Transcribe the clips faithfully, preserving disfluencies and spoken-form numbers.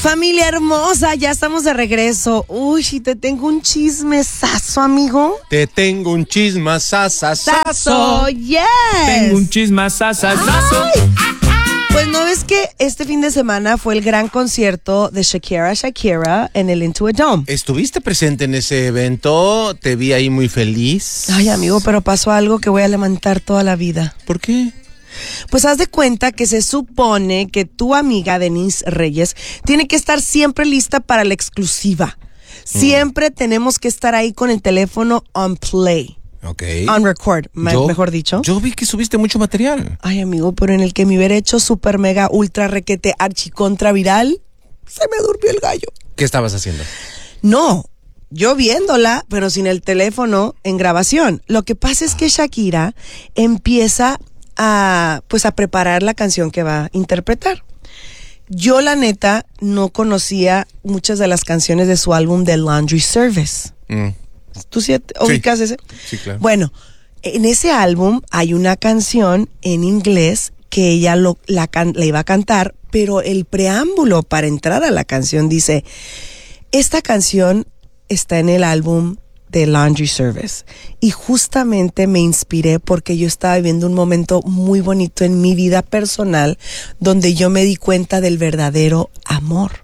Familia hermosa, ya estamos de regreso. Uy, si te tengo un chismesazo, amigo. Te tengo un chismesazo. Sazo, yes. Tengo un chismesazo. Pues no ves que este fin de semana fue el gran concierto de Shakira Shakira en el Intuit Dome. ¿Estuviste presente en ese evento? Te vi ahí muy feliz. Ay, amigo, pero pasó algo que voy a lamentar toda la vida. ¿Por qué? Pues haz de cuenta que se supone que tu amiga Denise Reyes tiene que estar siempre lista para la exclusiva. Siempre mm. tenemos que estar ahí con el teléfono on play. Ok. On record, yo, mejor dicho. Yo vi que subiste mucho material. Ay, amigo, pero en el que me hubiera hecho super mega ultra requete archi contra viral, se me durmió el gallo. ¿Qué estabas haciendo? No, yo viéndola, pero sin el teléfono en grabación. Lo que pasa es que Shakira empieza a, pues, a preparar la canción que va a interpretar. Yo, la neta, no conocía muchas de las canciones de su álbum The Laundry Service. Mm. ¿Tú sí ubicas sí. ese? Sí, claro. Bueno, en ese álbum hay una canción en inglés que ella lo, la, can, la iba a cantar, pero el preámbulo para entrar a la canción dice, esta canción está en el álbum de Laundry Service. Y justamente me inspiré porque yo estaba viviendo un momento muy bonito en mi vida personal donde yo me di cuenta del verdadero amor.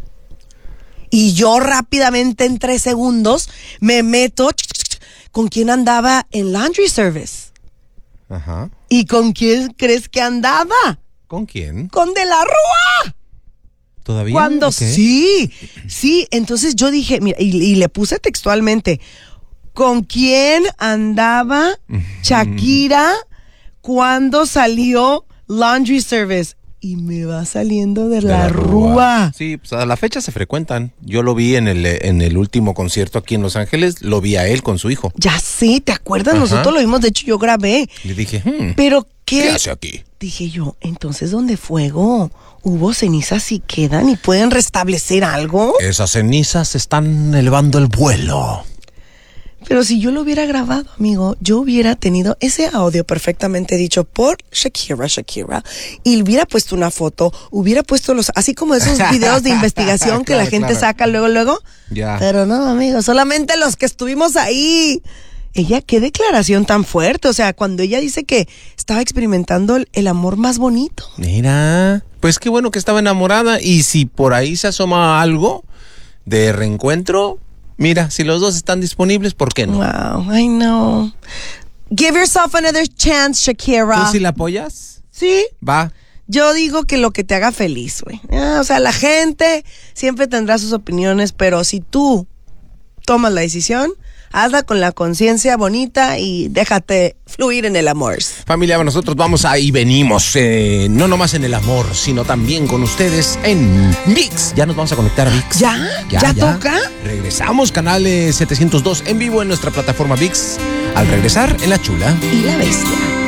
Y yo rápidamente en tres segundos me meto con quién andaba en Laundry Service. Ajá. ¿Y con quién crees que andaba? ¿Con quién? Con De la Rúa. ¿Todavía? Cuando okay. sí, sí, entonces yo dije, mira, y, y le puse textualmente, ¿con quién andaba Shakira cuando salió Laundry Service? Y me va saliendo de, de la, la rúa. rúa. Sí, pues a la fecha se frecuentan. Yo lo vi en el en el último concierto aquí en Los Ángeles, lo vi a él con su hijo. Ya sé, ¿te acuerdas? Ajá. Nosotros lo vimos, de hecho yo grabé. Le dije, hmm, ¿pero qué? ¿Qué hace aquí? Dije yo, entonces ¿dónde fuego? ¿Hubo cenizas y quedan y pueden restablecer algo? Esas cenizas están elevando el vuelo. Pero si yo lo hubiera grabado, amigo, yo hubiera tenido ese audio perfectamente dicho por Shakira, Shakira, y hubiera puesto una foto, hubiera puesto los, así como esos videos de investigación que claro, la gente claro. saca luego, luego. Ya. Pero no, amigo, solamente los que estuvimos ahí. Ella, qué declaración tan fuerte, o sea, cuando ella dice que estaba experimentando el, el amor más bonito. Mira, pues qué bueno que estaba enamorada, y si por ahí se asoma algo de reencuentro, mira, si los dos están disponibles, ¿por qué no? Wow, I know. Give yourself another chance, Shakira. ¿Tú sí la apoyas? Sí. Va. Yo digo que lo que te haga feliz, güey. Ah, o sea, la gente siempre tendrá sus opiniones, pero si tú tomas la decisión, hazla con la conciencia bonita y déjate fluir en el amor. Familia, nosotros vamos ahí, venimos, eh, no nomás en el amor, sino también con ustedes en ViX. Ya nos vamos a conectar a ViX. ¿Ya? ¿Ya, ¿Ya, ya toca? Regresamos, canal setecientos dos en vivo en nuestra plataforma ViX. Al regresar, en La Chula y La Bestia.